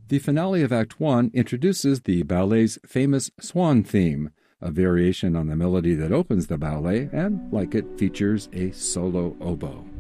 The finale of Act One introduces the ballet's famous swan theme, a variation on the melody that opens the ballet, and, like it, features a solo oboe.